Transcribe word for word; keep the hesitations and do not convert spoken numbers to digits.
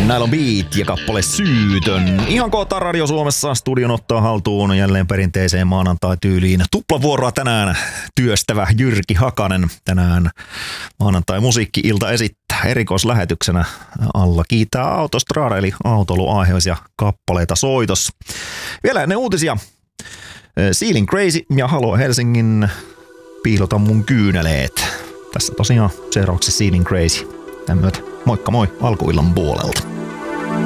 Nylon Beat ja kappale Syytön. Ihan kohta Radio Suomessa studion ottaa haltuun jälleen perinteiseen maanantai-tyyliin. Tuplavuoroa tänään työstävä Jyrki Hakanen. Tänään maanantai-musiikki-ilta esittää erikoislähetyksenä alla kiitää Autostrada eli autoiluaiheisia kappaleita soitos. Vielä ennen uutisia. Sealing Crazy ja Halo Helsingin Piilota mun kyyneleet. Tässä tosiaan seuraavaksi Sealing Crazy. Tämän myötä moikka moi alkuillan puolelta.